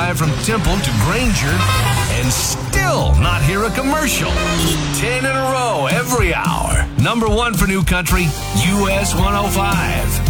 drive from Temple to Granger and still not hear a commercial. 10 in a row every hour. Number one for New Country, US 105.